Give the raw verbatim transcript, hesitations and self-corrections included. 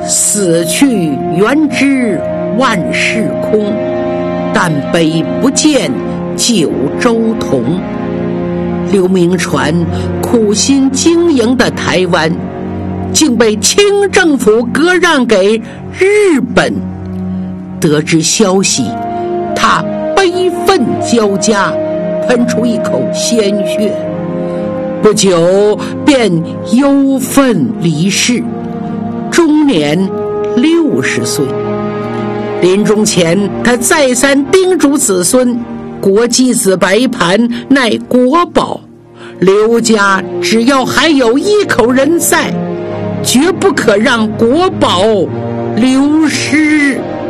死去元知万事空，但悲不见九州同。刘铭传苦心经营的台湾，竟被清政府割让给日本。得知消息，他悲愤交加，喷出一口鲜血，不久便忧愤离世，终年六十岁。临终前，他再三叮嘱子孙，国际子白盘乃国宝，刘家只要还有一口人在，绝不可让国宝流失。